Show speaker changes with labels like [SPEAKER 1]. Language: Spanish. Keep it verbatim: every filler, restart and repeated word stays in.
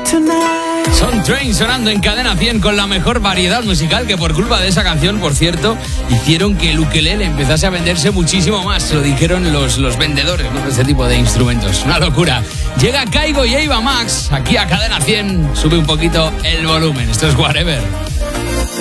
[SPEAKER 1] Son Train sonando en Cadena cien con la mejor variedad musical, que por culpa de esa canción, por cierto, hicieron que el ukelele empezase a venderse muchísimo más. Lo dijeron los, los vendedores, ¿no?, de este tipo de instrumentos. Una locura. Llega Kygo y Ava Max aquí a Cadena cien. Sube un poquito el volumen. Esto es Whatever.